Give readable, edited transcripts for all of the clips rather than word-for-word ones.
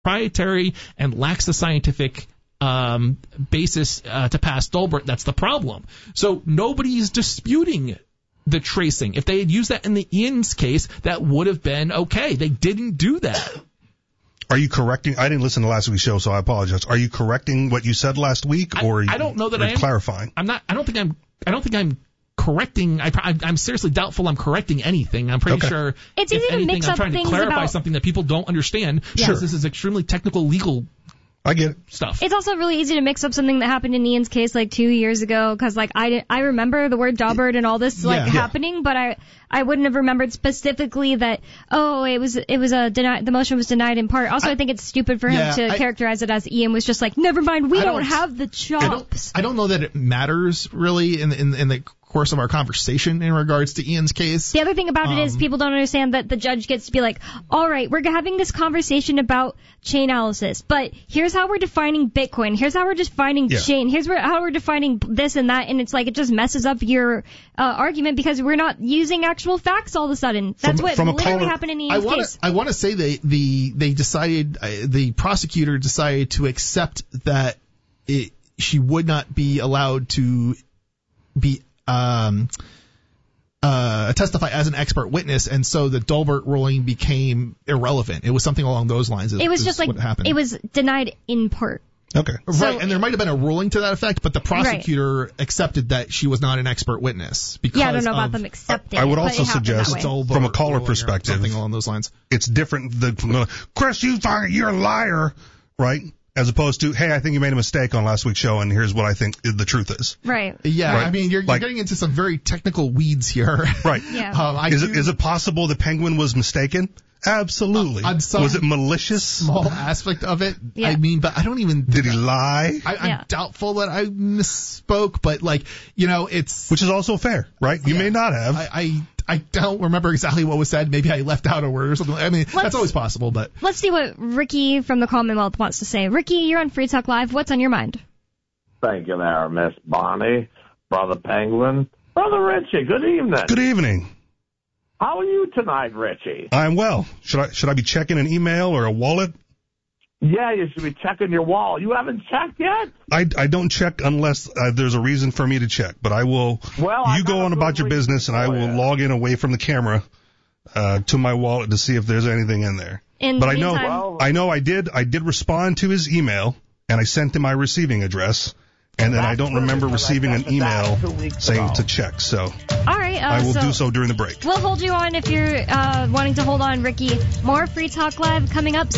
proprietary and lacks the scientific basis to pass Dolbert. That's the problem. So nobody's disputing the tracing. If they had used that in the Ian's case, that would have been okay. They didn't do that. Are you correcting? I didn't listen to last week's show, so I apologize. Are you correcting what you said last week, or I don't know that I'm clarifying? I'm not. I don't think I'm correcting. I'm seriously doubtful I'm correcting anything. I'm pretty sure. It's easy to mix up things. I'm trying to clarify something that people don't understand because this is extremely technical, legal. I get it. Stuff. It's also really easy to mix up something that happened in Ian's case like 2 years ago, because like I remember the word Daubert and all this happening, but I wouldn't have remembered specifically that the motion was denied in part. Also, I think it's stupid for him to characterize it as Ian was just like, never mind, we don't have the chops. I don't know that it matters really in the course of our conversation in regards to Ian's case. The other thing about it is people don't understand that the judge gets to be like, all right, we're having this conversation about chain analysis, but here's how we're defining Bitcoin. Here's how we're defining chain. Here's how we're defining this and that. And it's like it just messes up your argument because we're not using actual facts all of a sudden. That's what literally happened in Ian's case. I want to say they decided, the prosecutor decided to accept that she would not be allowed to be testify as an expert witness, and so the Dolbert ruling became irrelevant. It was something along those lines. It was just like it was denied in part. Okay. Right, and there might have been a ruling to that effect, but the prosecutor accepted that she was not an expert witness. Because I don't know about them accepting I would also suggest, from a caller perspective, something along those lines. It's different than, Chris, you're a liar, right? As opposed to, hey, I think you made a mistake on last week's show, and here's what I think the truth is. Right. Yeah, right? I mean, you're getting into some very technical weeds here. Right. Yeah. Is it possible the Penguin was mistaken? Absolutely. Was it malicious? Small aspect of it. Yeah. I mean, but I don't even. Did he lie? I'm doubtful that I misspoke, but it's. Which is also fair, right? You may not have. I don't remember exactly what was said. Maybe I left out a word or something. I mean, that's always possible, but. Let's see what Ricky from the Commonwealth wants to say. Ricky, you're on Free Talk Live. What's on your mind? Thank you there, Miss Bonnie, Brother Penguin. Brother Richie, good evening. Good evening. How are you tonight, Richie? I'm well. Should I be checking an email or a wallet? Yeah, you should be checking your wallet. You haven't checked yet? I don't check unless there's a reason for me to check, but I will. Well, you go on about your business, and I will log in away from the camera to my wallet to see if there's anything in there. But I know I did respond to his email, and I sent him my receiving address. And then I don't remember receiving an email saying to check, so all right, I will do so during the break. We'll hold you on if you're wanting to hold on, Ricky. More Free Talk Live coming up,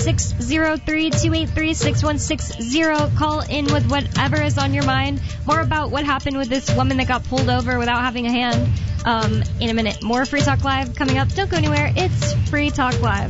603-283-6160. Call in with whatever is on your mind. More about what happened with this woman that got pulled over without having a hand in a minute. More Free Talk Live coming up. Don't go anywhere. It's Free Talk Live.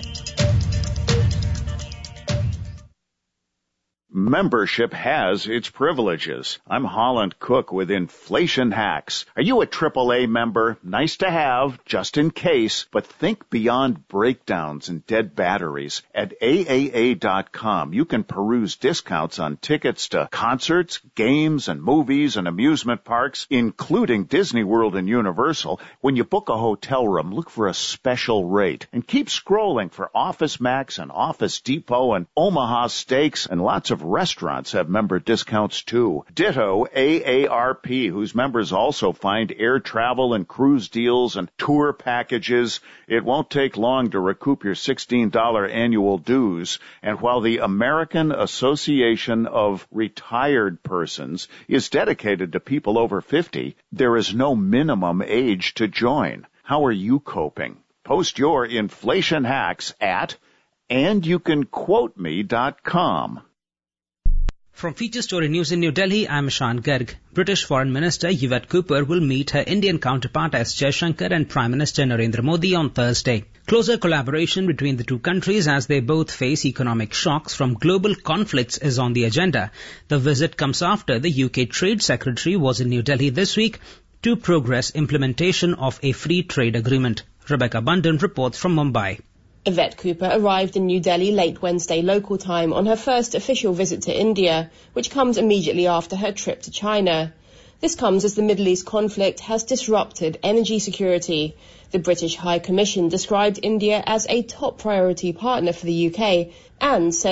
Membership has its privileges. I'm Holland Cook with Inflation Hacks. Are you a AAA member? Nice to have, just in case, but think beyond breakdowns and dead batteries. At AAA.com, you can peruse discounts on tickets to concerts, games, and movies and amusement parks, including Disney World and Universal. When you book a hotel room, look for a special rate. And keep scrolling for Office Max and Office Depot and Omaha Steaks, and lots of restaurants have member discounts too. Ditto AARP, whose members also find air travel and cruise deals and tour packages. It won't take long to recoup your $16 annual dues. And while the American Association of Retired Persons is dedicated to people over 50, there is no minimum age to join. How are you coping? Post your inflation hacks at andyoucanquoteme.com. From Feature Story News in New Delhi, I'm Ishan Garg. British Foreign Minister Yvette Cooper will meet her Indian counterpart S. Jaishankar and Prime Minister Narendra Modi on Thursday. Closer collaboration between the two countries as they both face economic shocks from global conflicts is on the agenda. The visit comes after the UK Trade Secretary was in New Delhi this week to progress implementation of a free trade agreement. Rebecca Bundan reports from Mumbai. Yvette Cooper arrived in New Delhi late Wednesday local time on her first official visit to India, which comes immediately after her trip to China. This comes as the Middle East conflict has disrupted energy security. The British High Commission described India as a top priority partner for the UK and said